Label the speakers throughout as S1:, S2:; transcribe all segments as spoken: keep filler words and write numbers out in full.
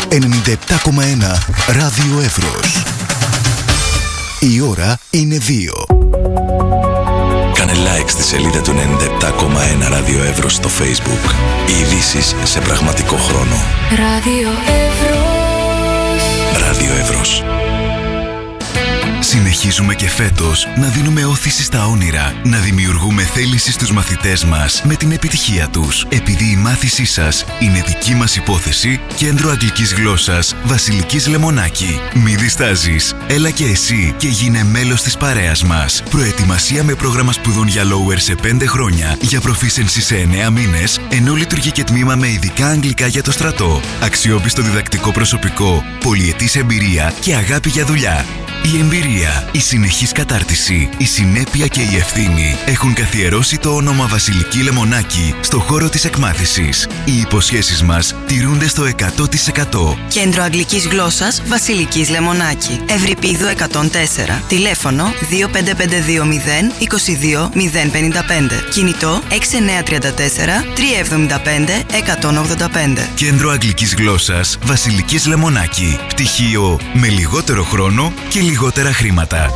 S1: ενενήντα επτά κόμμα ένα Ράδιο Εύρος. Η ώρα είναι δύο. Κάνε like στη σελίδα του ενενήντα επτά κόμμα ένα Ράδιο Εύρος στο Facebook. Οι ειδήσεις σε πραγματικό χρόνο.
S2: Ράδιο Εύρος.
S1: Ράδιο Εύρος. Συνεχίζουμε και φέτος να δίνουμε όθηση στα όνειρα, να δημιουργούμε θέληση στους μαθητές μας με την επιτυχία τους. Επειδή η μάθησή σας είναι δική μας υπόθεση, Κέντρο Αγγλικής Γλώσσας Βασιλικής Λεμονάκη. Μη διστάζεις, έλα και εσύ και γίνε μέλος της παρέας μας. Προετοιμασία με πρόγραμμα σπουδών για Lower σε πέντε χρόνια, για Proficiency σε εννέα μήνες, ενώ λειτουργεί και τμήμα με ειδικά αγγλικά για το στρατό. Αξιόπιστο διδακτικό προσωπικό, πολυετής εμπειρία και αγάπη για δουλειά. Η εμπειρία, η συνεχής κατάρτιση, η συνέπεια και η ευθύνη έχουν καθιερώσει το όνομα Βασιλική Λεμονάκη στο χώρο της εκμάθησης. Οι υποσχέσεις μας τηρούνται στο εκατό τοις εκατό.
S3: Κέντρο Αγγλικής Γλώσσας Βασιλικής Λεμονάκη. Ευρυπίδου εκατόν τέσσερα. Τηλέφωνο δύο πέντε πέντε δύο μηδέν είκοσι δύο μηδέν πενήντα πέντε. Κινητό έξι εννιά τρία τέσσερα τρία εβδομήντα πέντε εκατόν ογδόντα πέντε.
S1: Κέντρο Αγγλικής Γλώσσας Βασιλικής Λεμονάκη. Πτυχίο με λιγότερο χρόνο και λιγότερα χρήματα.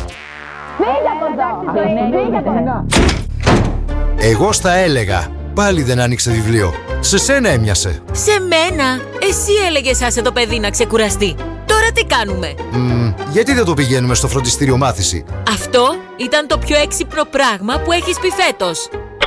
S4: Εγώ στα έλεγα. Πάλι δεν άνοιξε βιβλίο. Σε σένα έμοιασε.
S5: Σε μένα? Εσύ έλεγες άσε το παιδί να ξεκουραστεί. Τώρα τι κάνουμε?
S4: Mm, γιατί δεν το πηγαίνουμε στο φροντιστήριο μάθηση?
S5: Αυτό ήταν το πιο έξυπνο πράγμα που έχεις πει φέτος.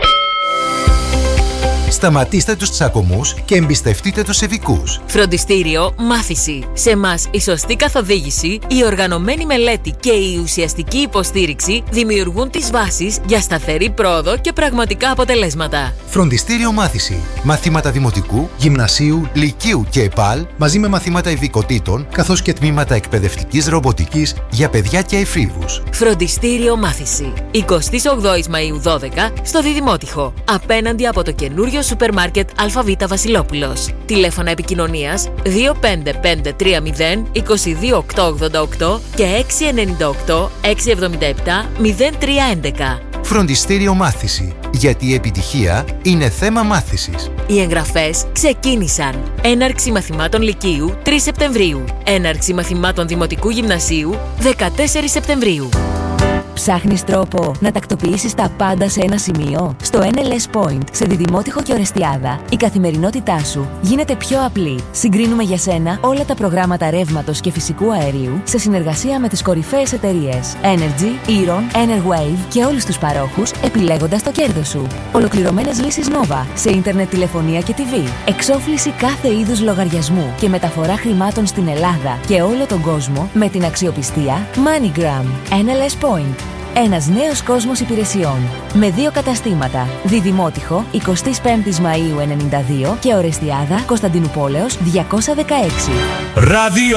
S6: Σταματήστε τους τσακωμούς και εμπιστευτείτε τους ειδικούς.
S5: Φροντιστήριο Μάθηση. Σε μας η σωστή καθοδήγηση, η οργανωμένη μελέτη και η ουσιαστική υποστήριξη δημιουργούν τις βάσεις για σταθερή πρόοδο και πραγματικά αποτελέσματα.
S6: Φροντιστήριο Μάθηση. Μαθήματα δημοτικού, γυμνασίου, λυκείου και ΕΠΑΛ, μαζί με μαθήματα ειδικοτήτων, καθώς και τμήματα εκπαιδευτικής ρομποτικής για παιδιά και εφήβους.
S5: Φροντιστήριο Μάθηση. εικοστή όγδοη Μαΐου δώδεκα στο Διδημότυχο. Απέναντι από το καινούριο σούπερ μάρκετ ΑΒ Βασιλόπουλος. Τηλέφωνα επικοινωνίας δύο πέντε πέντε τρία μηδέν είκοσι δύο οκτακόσια ογδόντα οκτώ και έξι εννιά οκτώ έξι εβδομήντα επτά μηδέν τρία έντεκα.
S6: Φροντιστήριο Μάθηση. Γιατί η επιτυχία είναι θέμα μάθησης.
S5: Οι εγγραφές ξεκίνησαν. Έναρξη μαθημάτων Λυκείου τρεις Σεπτεμβρίου. Έναρξη μαθημάτων Δημοτικού Γυμνασίου δεκατέσσερις Σεπτεμβρίου.
S7: Ψάχνεις τρόπο να τακτοποιήσεις τα πάντα σε ένα σημείο? Στο εν ελ ες Point, σε Διδημότυχο και Ορεστιάδα, η καθημερινότητά σου γίνεται πιο απλή. Συγκρίνουμε για σένα όλα τα προγράμματα ρεύματος και φυσικού αερίου σε συνεργασία με τις κορυφαίες εταιρείες Energy, Eron, Enerwave και όλους τους παρόχους, επιλέγοντας το κέρδος σου. Ολοκληρωμένες λύσεις Nova σε ίντερνετ, τηλεφωνία και τι βι. Εξόφληση κάθε είδους λογαριασμού και μεταφορά χρημάτων στην Ελλάδα και όλο τον κόσμο με την αξιοπιστία MoneyGram. εν ελ ες Point. Ένας νέος κόσμος υπηρεσιών. Με δύο καταστήματα. Διδημότυχο, εικοστή πέμπτη Μαΐου ενενήντα δύο και Ορεστιάδα, Κωνσταντινούπολεως διακόσια δεκαέξι.
S8: Ράδιο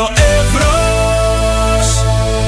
S8: Εύρος.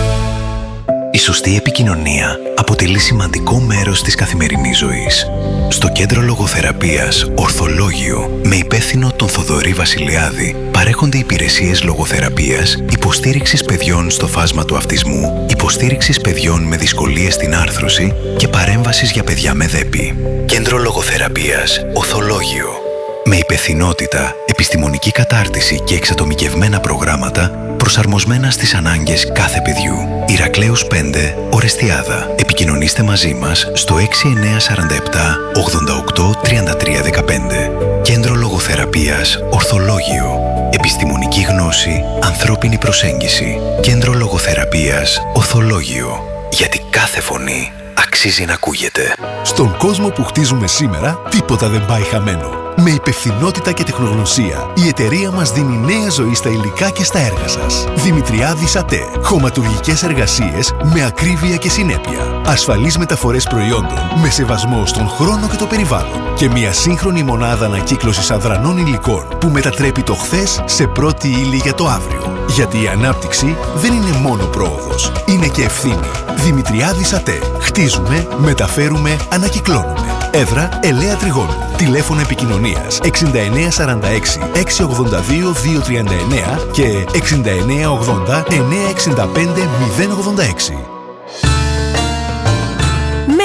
S1: Η σωστή επικοινωνία αποτελεί σημαντικό μέρος της καθημερινής ζωής. Στο Κέντρο Λογοθεραπείας Ορθολόγιο, με υπεύθυνο τον Θοδωρή Βασιλιάδη, παρέχονται υπηρεσίες λογοθεραπείας, υποστήριξης παιδιών στο φάσμα του αυτισμού, υποστήριξης παιδιών με δυσκολίες στην άρθρωση και παρέμβασης για παιδιά με δέπη. Κέντρο Λογοθεραπείας Ορθολόγιο. Με υπευθυνότητα, επιστημονική κατάρτιση και εξατομικευμένα προγράμματα προσαρμοσμένα στις ανάγκες κάθε παιδιού. Ηρακλέους πέντε, Ορεστιάδα. Επικοινωνήστε μαζί μας στο έξι εννιά τέσσερα επτά ογδόντα οκτώ τριάντα τρία δεκαπέντε. Κέντρο Λογοθεραπείας Ορθολόγιο. Επιστημονική γνώση, ανθρώπινη προσέγγιση. Κέντρο Λογοθεραπείας Ορθολόγιο. Γιατί κάθε φωνή αξίζει να ακούγεται.
S9: Στον κόσμο που χτίζουμε σήμερα, τίποτα δεν πάει χαμένο. Με υπευθυνότητα και τεχνογνωσία, η εταιρεία μας δίνει νέα ζωή στα υλικά και στα έργα σας. Δημητριάδης ΑΤΕ. Χωματουργικές εργασίες με ακρίβεια και συνέπεια. Ασφαλείς μεταφορές προϊόντων με σεβασμό στον χρόνο και το περιβάλλον. Και μια σύγχρονη μονάδα ανακύκλωσης αδρανών υλικών που μετατρέπει το χθες σε πρώτη ύλη για το αύριο. Γιατί η ανάπτυξη δεν είναι μόνο πρόοδος, είναι και ευθύνη. Δημητριάδης ΑΤΕ. Χτίζουμε, μεταφέρουμε, ανακυκλώνουμε. Έδρα Ελαία Τριγώνου. Τηλέφωνο επικοινωνίας εξήντα εννιά σαράντα έξι εξακόσια ογδόντα δύο διακόσια τριάντα εννιά και εξήντα εννιά ογδόντα εννιακόσια εξήντα πέντε μηδέν ογδόντα έξι.
S5: Μέλι,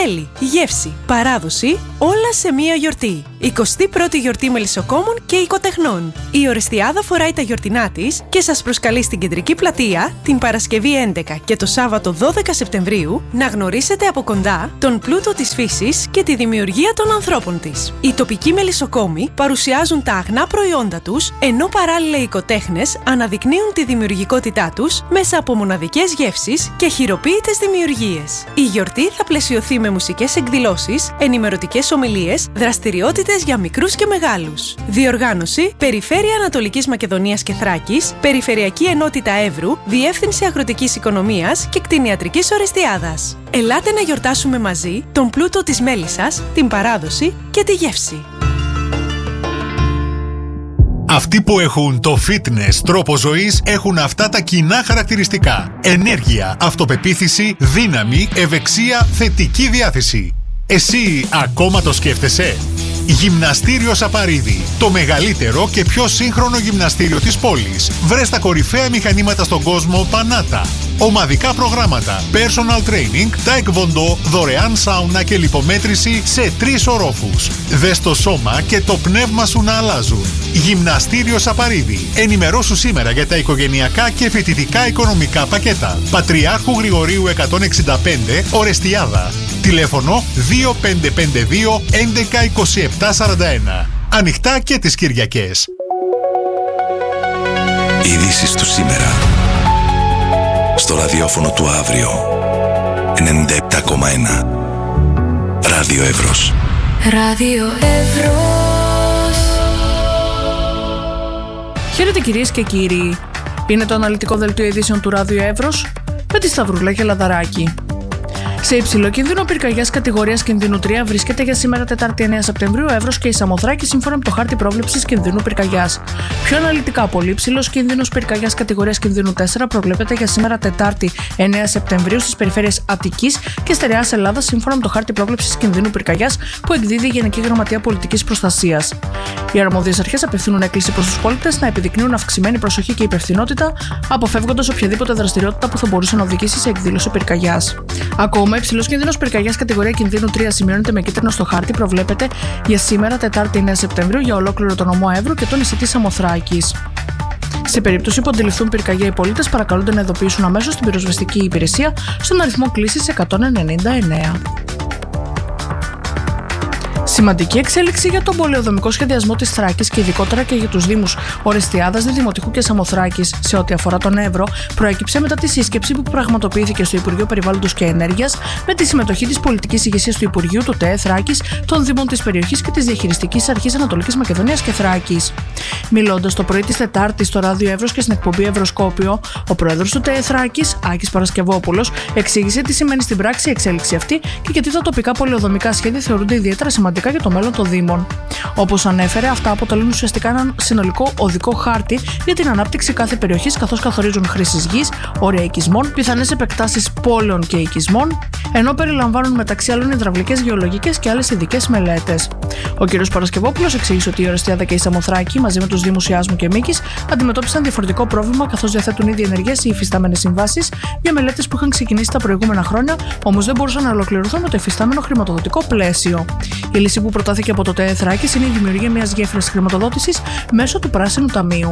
S10: γεύση, παράδοση, όλα σε μία γιορτή. εικοστή πρώτη γιορτή μελισσοκόμων και οικοτεχνών. Η Ορεστιάδα φοράει τα γιορτινά της και σας προσκαλεί στην Κεντρική Πλατεία την Παρασκευή έντεκα και το Σάββατο δώδεκα Σεπτεμβρίου να γνωρίσετε από κοντά τον πλούτο της φύσης και τη δημιουργία των ανθρώπων της. Οι τοπικοί μελισσοκόμοι παρουσιάζουν τα αγνά προϊόντα τους, ενώ παράλληλα οι οικοτέχνες αναδεικνύουν τη δημιουργικότητά τους μέσα από μοναδικές γεύσεις και χειροποίητες δημιουργίες. Η γιορτή θα πλαισιωθεί με μουσικές εκδηλώσεις, ενημερωτικές ομιλίες, δραστηριότητες για μικρούς και μεγάλους. Διοργάνωση: Περιφέρεια Ανατολικής Μακεδονίας και Θράκης, Περιφερειακή Ενότητα Εύρου, Διεύθυνση Αγροτικής Οικονομίας και Κτηνιατρικής Ορεστιάδας. Ελάτε να γιορτάσουμε μαζί τον πλούτο της μέλισσας, την παράδοση και τη γεύση.
S11: Αυτοί που έχουν το fitness τρόπο ζωής έχουν αυτά τα κοινά χαρακτηριστικά. Ενέργεια, αυτοπεποίθηση, δύναμη, ευεξία, θετική διάθεση. Εσύ ακόμα το σκέφτεσαι? Γυμναστήριο Σαπαρίδη. Το μεγαλύτερο και πιο σύγχρονο γυμναστήριο της πόλης. Βρες τα κορυφαία μηχανήματα στον κόσμο Πανάτα. Ομαδικά προγράμματα, personal training, taekwondo, δωρεάν σάουνα και λιπομέτρηση σε τρεις ορόφους. Δες το σώμα και το πνεύμα σου να αλλάζουν. Γυμναστήριο Σαπαρίδη. Ενημερώσου σήμερα για τα οικογενειακά και φοιτητικά οικονομικά πακέτα. Πατριάρχου Γρηγορίου εκατόν εξήντα πέντε, Ορεστιάδα. Τηλέφωνο δύο πέντε πέντε δύο έντεκα είκοσι επτά σαράντα ένα. Ανοιχτά και τις Κυριακές.
S1: Ειδήσεις του σήμερα. Στο ραδιόφωνο του αύριο. ενενήντα επτά κόμμα ένα. Ράδιο Εύρος.
S2: Ράδιο Εύρος.
S12: Χαίρετε κυρίες και κύριοι. Είναι το αναλυτικό δελτίο ειδήσεων του Ράδιο Εύρος με τη Σταυρούλα και Λαδαράκη. Σε υψηλό κίνδυνο πυρκαγιάς κατηγορίας κινδύνου τρία βρίσκεται για σήμερα Τετάρτη εννέα Σεπτεμβρίου ο Εύρος και η Σαμοθράκη σύμφωνα με το χάρτη πρόβλεψης κινδύνου πυρκαγιάς. Πιο αναλυτικά, πολύ υψηλός κίνδυνος πυρκαγιάς κατηγορίας κινδύνου τέσσερα προβλέπεται για σήμερα Τετάρτη εννέα Σεπτεμβρίου στις περιφέρειες Αττικής και Στερεάς Ελλάδας σύμφωνα με το χάρτη πρόβλεψης κινδύνου πυρκαγιάς που εκδίδει η Γενική Γραμματεία Πολιτικής Προστασίας. Οι αρμόδιες αρχές απευθύνουν έκκληση προς τους πολίτες να επιδεικνύουν αυξημένη προσοχή και υπευθυνότητα, αποφεύγοντας οποιαδήποτε δραστηριότητα που θα μπορούσε να οδηγήσει σε εκδήλωση πυρκαγιάς. Ακόμα, υψηλός κίνδυνος πυρκαγιάς κατηγορία κινδύνου τρία σημειώνεται με κίτρινο στο χάρτη, προβλέπεται για σήμερα Τετάρτη εννέα Σεπτεμβρίου για ολόκληρο τον νομό Εύρου και το νησί της Σαμοθράκης. Σε περίπτωση που αντιληφθούν πυρκαγιά οι πολίτες, παρακαλούνται να ειδοποιήσουν αμέσως την πυροσβεστική υπηρεσία στον αριθμό κλήσης εκατόν ενενήντα εννέα. Σημαντική εξέλιξη για τον πολεοδομικό σχεδιασμό της Θράκης και ειδικότερα και για τους Δήμους Ορεστιάδας, Δημοτικού και Σαμοθράκης σε ό,τι αφορά τον Εύρο, προέκυψε μετά τη σύσκεψη που πραγματοποιήθηκε στο Υπουργείο Περιβάλλοντος και Ενέργειας με τη συμμετοχή της πολιτικής ηγεσίας του Υπουργείου, του ΤΕΕ Θράκης, των Δήμων της περιοχής και της Διαχειριστικής Αρχής Ανατολικής Μακεδονίας και Θράκης. Μιλώντας το πρωί της Τετάρτης στο Ράδιο Εύρος και στην εκπομπή Ευρωσκόπιο, ο πρόεδρος του ΤΕΕ Θράκης, Άκης Παρασκευόπουλος, εξήγησε τι σημαίνει στην πράξη η εξέλιξη αυτή και γιατί τα τοπικά πολεοδομικά σχέδια θεωρούνται ιδιαίτερα σημαντικά για το μέλλον των Δήμων. Όπως ανέφερε, αυτά αποτελούν ουσιαστικά έναν συνολικό οδικό χάρτη για την ανάπτυξη κάθε περιοχής, καθώς καθορίζουν χρήσεις γης, όρια οικισμών, πιθανές επεκτάσεις πόλεων και οικισμών, ενώ περιλαμβάνουν μεταξύ άλλων υδραυλικές, γεωλογικές και άλλες ειδικές μελέτες. Ο κ. Παρασκευόπουλος εξήγησε ότι η Ορεστιάδα και η Σαμοθράκη, μαζί με τους Δήμους Ιάσμου και Μίκης, αντιμετώπισαν διαφορετικό πρόβλημα, καθώς διαθέτουν ήδη ενεργές ή υφιστάμενες συμβάσεις για μελέτες που είχαν ξεκινήσει τα προηγούμενα χρόνια, όμως δεν μπορούσαν να ολοκληρωθούν με το υφιστάμενο χρηματοδοτικό πλαίσιο. Η λύση που προτάθηκε από το ΤΕΕ Θράκης είναι η δημιουργία μιας γέφυρας χρηματοδότησης μέσω του Πράσινου Ταμείου.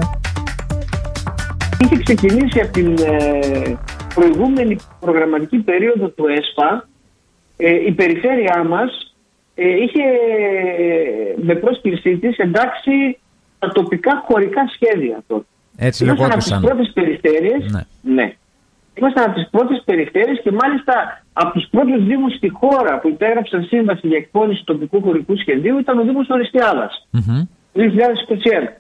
S13: Είχε ξεκινήσει από την ε, προηγούμενη προγραμματική περίοδο του ΕΣΠΑ, ε, η περιφέρειά μας ε, είχε ε, με πρόσκλησή της εντάξει τα τοπικά χωρικά σχέδια τότε.
S14: Έτσι
S13: λεγόντουσαν.
S14: Ήμασταν
S13: από τις πρώτες περιφέρειες, ναι. ναι. Ήμασταν από τις πρώτες περιφέρειες και μάλιστα από τους πρώτους δήμους στη χώρα που υπέγραψαν σύμβαση για εκπόνηση τοπικού χωρικού σχεδίου ήταν ο Δήμος Ορεστιάδας, mm-hmm. το δύο χιλιάδες είκοσι ένα.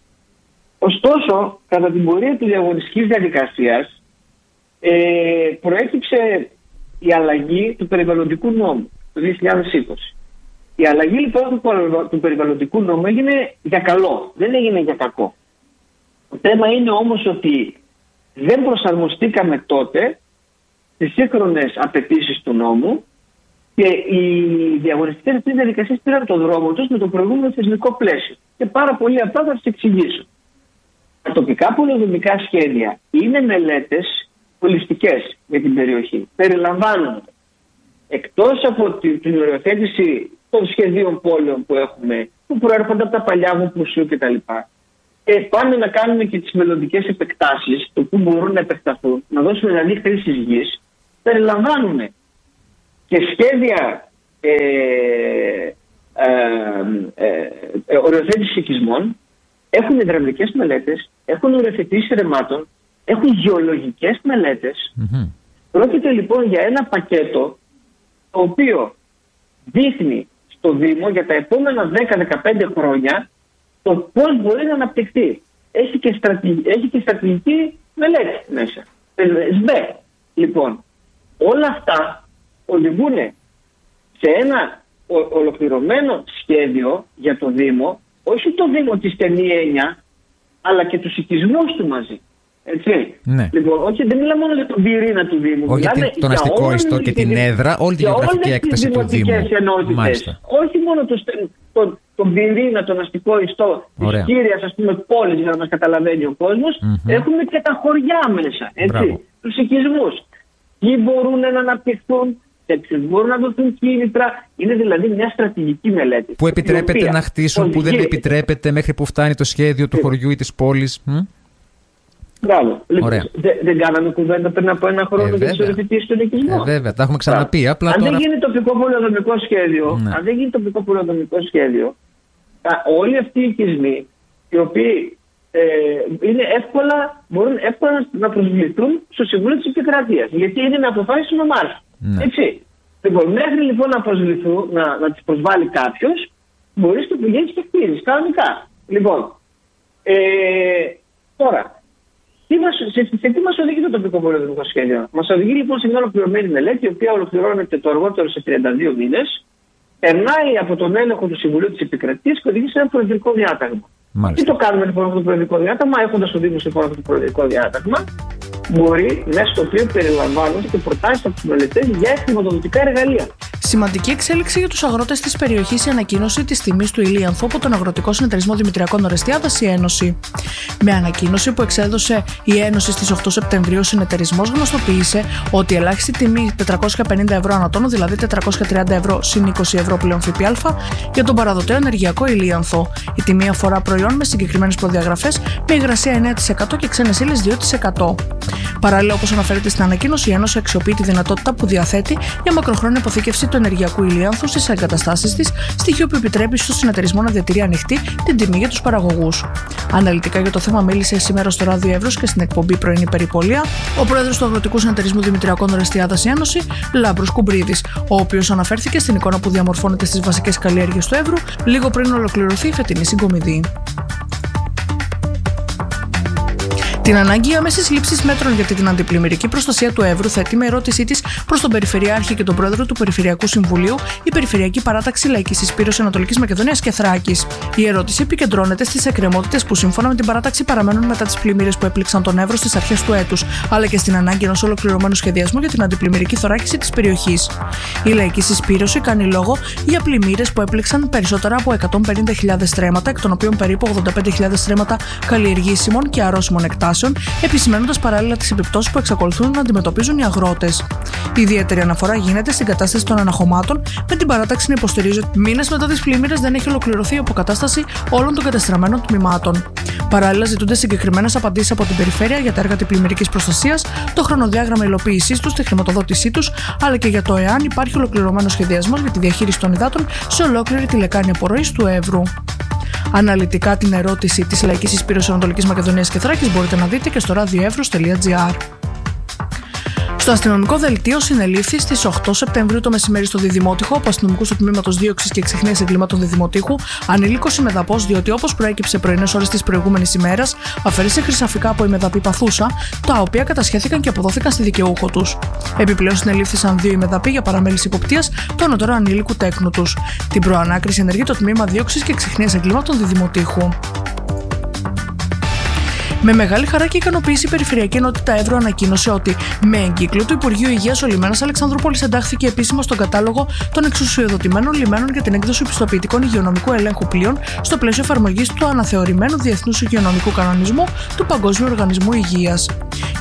S13: Ωστόσο, κατά την πορεία του διαγωνιστικής διαδικασίας ε, προέκυψε η αλλαγή του περιβαλλοντικού νόμου το δύο χιλιάδες είκοσι. Η αλλαγή λοιπόν του περιβαλλοντικού νόμου έγινε για καλό, δεν έγινε για κακό. Το θέμα είναι όμως ότι δεν προσαρμοστήκαμε τότε στις σύγχρονες απαιτήσεις του νόμου και οι διαγωνιστικές αυτές διαδικασίες πήραν τον δρόμο τους με το προηγούμενο θεσμικό πλαίσιο. Και πάρα πολύ απλά θα σας εξηγήσω. Τα τοπικά πολεοδομικά σχέδια είναι μελέτες ολιστικές για την περιοχή. Περιλαμβάνουν εκτός από την, την οριοθέτηση των σχεδίων πόλεων που έχουμε, που προέρχονται από τα παλιά Βουκουσίου κτλ. Ε, πάμε να κάνουμε και τις μελλοντικές επεκτάσεις, το που μπορούν να επεκταθούν, να δώσουμε δηλαδή χρήσης γης, περιλαμβάνουν και σχέδια ε, ε, ε, ε, οριοθέτηση οικισμών, έχουν υδραυλικές μελέτες, έχουν οριοθετήσεις ρεμάτων, έχουν γεωλογικές μελέτες. Mm-hmm. Πρόκειται λοιπόν για ένα πακέτο το οποίο δείχνει στο Δήμο για τα επόμενα δέκα με δεκαπέντε χρόνια το πώς μπορεί να αναπτυχθεί. Έχει και, στρατη... Έχει και στρατηγική μελέτη μέσα. ΣΜΕ. Λοιπόν, όλα αυτά οδηγούν σε ένα ο... ολοκληρωμένο σχέδιο για το Δήμο, όχι το Δήμο της στενή έννοια, αλλά και τους οικισμούς του μαζί. Έτσι.
S14: Ναι.
S13: Λοιπόν, όχι, δεν μιλάμε μόνο για τον πυρήνα του Δήμου.
S14: Όχι για τον αστικό ιστό και την έδρα, όλη τη γεωγραφική έκταση του Δήμου.
S13: Όχι μόνο το, το, τον πυρήνα, τον αστικό ιστό της κύριας, ας πούμε, πόλης, για να μας καταλαβαίνει ο κόσμος. Mm-hmm. Έχουμε και τα χωριά μέσα. Έτσι. Τους οικισμούς. Ποιοι μπορούν να αναπτυχθούν, σε ποιους μπορούν να δοθούν κίνητρα. Είναι δηλαδή μια στρατηγική μελέτη.
S14: Που επιτρέπεται να χτίσουν, που δεν επιτρέπεται μέχρι που φτάνει το σχέδιο του χωριού ή της πόλης.
S13: Μπράβο. Λοιπόν, δεν, δεν κάναμε κουβέντα πριν από ένα χρόνο για τις οριοθετήσεις των οικισμών.
S14: Ε, βέβαια, τα έχουμε ξαναπεί. Απλά
S13: αν
S14: τώρα...
S13: δεν γίνει τοπικό πολεοδομικό σχέδιο, ναι. αν δεν γίνει τοπικό πολεοδομικό σχέδιο, όλοι αυτοί οι οικισμοί, οι οποίοι ε, είναι εύκολα, μπορούν εύκολα να προσβληθούν στο Συμβούλιο της Επικρατείας. Γιατί είναι με αποφάσεις του νομάρχου. Ναι. Έτσι. Λοιπόν, μέχρι λοιπόν να προσβληθούν, να, να τις προσβάλλει κάποιος, μπορείς και πηγαίνεις και χτίζεις κανονικά. Λοιπόν, ε, τώρα. Τι μας, σε, σε τι μας οδηγεί το τοπικό πολεοδομικό σχέδιο? Μας οδηγεί λοιπόν σε μια ολοκληρωμένη μελέτη, η οποία ολοκληρώνεται το αργότερο σε τριάντα δύο μήνες, περνάει από τον έλεγχο του Συμβουλίου της Επικρατείας και οδηγεί σε ένα προεδρικό διάταγμα. Μάλιστα. Τι το κάνουμε λοιπόν αυτό το προεδρικό διάταγμα? Έχοντας το Δήμο λοιπόν αυτό το προεδρικό διάταγμα, μπορεί μέσα στο οποίο περιλαμβάνονται και προτάσεις από τους μελετές για χρηματοδοτικά εργαλεία.
S12: Σημαντική εξέλιξη για τους αγρότες της περιοχής η ανακοίνωση της τιμής του ηλίανθου από τον Αγροτικό Συνεταιρισμό Δημητριακών Ορεστιάδας, η Ένωση. Με ανακοίνωση που εξέδωσε η Ένωση στις οκτώ Σεπτεμβρίου, ο συνεταιρισμός γνωστοποίησε ότι η ελάχιστη τιμή τετρακόσια πενήντα ευρώ ανατόνο, δηλαδή τετρακόσια τριάντα ευρώ συν είκοσι ευρώ πλέον ΦΠΑ, για τον παραδοτέο ενεργειακό ηλίανθο. Η τιμή αφορά προϊόν με συγκεκριμένες προδιαγραφές, με υγρασία εννέα τοις εκατό και ξένες ύλες δύο τοις εκατό. Παράλληλα, όπως αναφέρεται στην ανακοίνωση, η Ένωση αξιοποιεί τη δυνατότητα που διαθέτει για μακροχρόνια υποθήκευση του ενεργειακού ηλίανθου στις εγκαταστάσεις της, στοιχείο που επιτρέπει στο συνεταιρισμό να διατηρεί ανοιχτή την τιμή για τους παραγωγούς. Αναλυτικά για το θέμα μίλησε σήμερα στο Ράδιο Εύρος και στην εκπομπή Πρωινή Περιπολία ο πρόεδρος του Αγροτικού Συνεταιρισμού Δημητριακών Ορεστιάδας, η Ένωση, Λάμπρος Κουμπρίδης, ο οποίος αναφέρθηκε στην εικόνα που διαμορφώνεται στις βασικές καλλιέργειες του Εύρου λίγο πριν ολοκληρωθεί η φετινή συγκομιδή. Την ανάγκη άμεση λήψη μέτρων για την αντιπλημμυρική προστασία του Εύρου θέτει με ερώτησή τη προς τον Περιφερειάρχη και τον Πρόεδρο του Περιφερειακού Συμβουλίου η Περιφερειακή Παράταξη Λαϊκής Εισπύρωσης Ανατολικής Μακεδονίας και Θράκης. Η ερώτηση επικεντρώνεται στις εκκρεμότητες που σύμφωνα με την παράταξη παραμένουν μετά τις πλημμύρες που έπληξαν τον Εύρο στις αρχές του έτους, αλλά και στην ανάγκη ενός ολοκληρωμένου σχεδιασμού για την αντιπλημμυρική θωράκιση της περιοχής. Η Λαϊκή Εισπύρωση κάνει λόγο για πλημμύρες που έπληξαν περισσότερα από εκατόν πενήντα χιλιάδες στρέμματα, εκ των οποίων περίπου ογδόντα πέντε χιλιάδες στρέμματα καλλιεργήσιμων και αρρώσιμων εκτάσεων, επισημαίνοντας παράλληλα τις επιπτώσεις που εξακολουθούν να αντιμετωπίζουν οι αγρότες. Η ιδιαίτερη αναφορά γίνεται στην κατάσταση των αναχωμάτων, με την παράταξη να υποστηρίζει ότι μήνες μετά τις πλημμύρες δεν έχει ολοκληρωθεί η αποκατάσταση όλων των κατεστραμμένων τμήματων. Παράλληλα, ζητούνται συγκεκριμένες απαντήσεις από την Περιφέρεια για τα έργα αντιπλημμυρικής προστασίας, το χρονοδιάγραμμα υλοποίησής τους, τη χρηματοδότησή τους, αλλά και για το εάν υπάρχει ολοκληρωμένος σχεδιασμός για τη διαχείριση των υδάτων σε ολόκληρη τη λεκάνη απορροής του Εύρου. Αναλυτικά την ερώτηση της Λαϊκής Εισπύρωσης Ανατολικής Μακεδονίας και Θράκης μπορείτε να δείτε και στο radioevros τελεία gr. Στο αστυνομικό δελτίο συνελήφθη στις οκτώ Σεπτεμβρίου το μεσημέρι στο Διδημότυχο από αστυνομικούς του Τμήματος Δίωξης και Εξιχνίας Εγκλημάτων Διδημοτύχου ανήλικος ημεδαπός, διότι όπως προέκυψε πρωινές ώρες της προηγούμενης ημέρας αφαίρεσε χρυσαφικά από ημεδαπή παθούσα, τα οποία κατασχέθηκαν και αποδόθηκαν στη δικαιούχο τους. Επιπλέον συνελήφθησαν δύο ημεδαποί για παραμέληση υποπτίας του ανωτέρου ανήλικου τέκνου τους. Την προανάκριση ενεργεί το Τμήμα Δίωξης και Εξιχνίας Εγκλημάτων Διδημοτύχου. Με μεγάλη χαρά και ικανοποίηση, η Περιφερειακή Ενότητα Εύρου ανακοίνωσε ότι με εγκύκλιο του Υπουργείου Υγείας ο λιμένας Αλεξανδρούπολης εντάχθηκε επίσημα στον κατάλογο των εξουσιοδοτημένων λιμένων για την έκδοση πιστοποιητικών υγειονομικού ελέγχου πλοίων στο πλαίσιο εφαρμογής του αναθεωρημένου Διεθνούς Υγειονομικού Κανονισμού του Παγκόσμιου Οργανισμού Υγείας.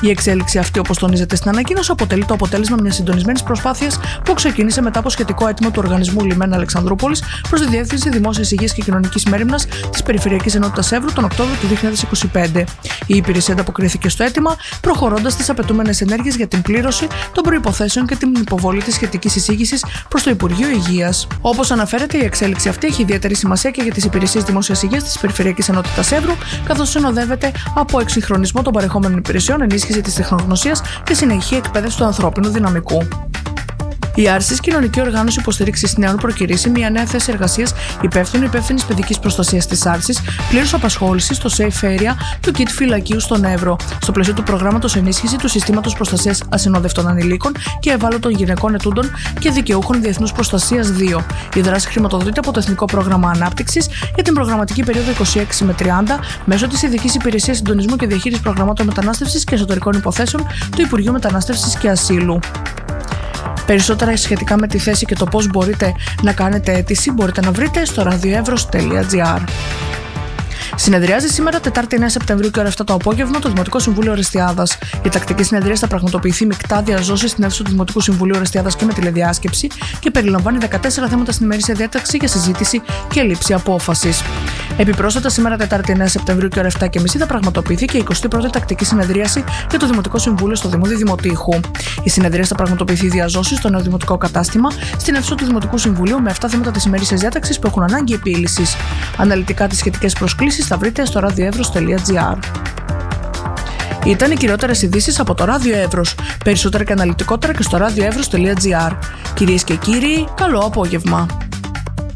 S12: Η εξέλιξη αυτή, όπως τονίζεται στην ανακοίνωση, αποτελεί το αποτέλεσμα μιας συντονισμένης προσπάθειας που ξεκίνησε μετά από σχετικό αίτημα του Οργανισμού Λιμένα Αλεξανδρούπολης προς τη Διεύθυνση Δημόσιας Υγείας και Κοινωνικής Μέριμνας της Περιφερειακής Ενότητας Εύρου τον Οκτώβριο του δύο χιλιάδες είκοσι πέντε. Η υπηρεσία ανταποκρίθηκε στο αίτημα, προχωρώντας στις απαιτούμενες ενέργειες για την πλήρωση των προϋποθέσεων και την υποβολή της σχετικής εισήγησης προς το Υπουργείο Υγείας. Όπως αναφέρεται, η εξέλιξη αυτή έχει ιδιαίτερη σημασία και για τις υπηρεσίες δημόσιας υγείας της Περιφερειακής Ενότητας Εύρου, καθώς συνοδεύεται από εξυγχρονισμό των παρεχόμενων υπηρεσιών, ενίσχυση της τεχνογνωσίας και συνεχή εκπαίδευση του ανθρώπινου δυναμικού. Η Άρσης Κοινωνική Οργάνωση Υποστήριξης Νέων προκηρύσσει μια νέα θέση εργασίας υπεύθυνου υπεύθυνης παιδικής προστασίας της Άρσης, πλήρους απασχόλησης στο Safe Area του ΚΙΤ Φυλακίου στον Εύρο, στο πλαίσιο του προγράμματος ενίσχυση του συστήματος προστασίας ασυνόδευτων ανηλίκων και ευάλωτων γυναικών ετούντων και δικαιούχων διεθνούς προστασίας δύο. Η δράση χρηματοδοτείται από το Εθνικό Πρόγραμμα Ανάπτυξης για την προγραμματική περίοδο είκοσι έξι με τριάντα μέσω της Ειδικής Υπηρεσίας Συντονισμού και Διαχείρισης Προγραμμάτων Μετανάστευσης και Εσωτερικών Υποθέσεων του Υπουργείου Μετανάστευσης και Ασύλου. Περισσότερα σχετικά με τη θέση και το πώς μπορείτε να κάνετε αίτηση μπορείτε να βρείτε στο ραδιοεύρος τελεία τζι άρ. Συνεδριάζει σήμερα, Τετάρτη εννέα Σεπτεμβρίου και ώρα επτά το απόγευμα, το Δημοτικό Συμβούλιο Ορεστιάδας. Η τακτική συνεδρία θα πραγματοποιηθεί μεικτά διαζώσει στην αίθουσα του Δημοτικού Συμβουλίου Ορεστιάδας και με τηλεδιάσκεψη και περιλαμβάνει δεκατέσσερα θέματα στην ημερήσια διάταξη για συζήτηση και λήψη απόφασης. Επιπρόσθετα, σήμερα, Τετάρτη εννέα Σεπτεμβρίου και ώρα επτά και τριάντα θα πραγματοποιηθεί και η εικοστή πρώτη τακτική συνεδρίαση για το Δημοτικό Συμβούλιο στο Δημόδιο Δημοτήχου. Η συνεδρία θα πραγματοποιηθεί διαζώσει στο νέο Δημοτικό Κατάστημα στην αίθουσα του Δημοτικού Συμβουλίου με επτά θέματα της ημερήσιας διάταξης που έχουν ανάγκη επίλυσης. Αναλυτικά τις σχετικές προσκλήσεις θα βρείτε στο ραδιοεύρος τελεία τζι άρ. Ήταν οι κυριότερες ειδήσεις από το Ράδιο Εύρος. Περισσότερα και αναλυτικότερα και στο ραδιοεύρος τελεία τζι άρ. Κυρίες και κύριοι, καλό απόγευμα.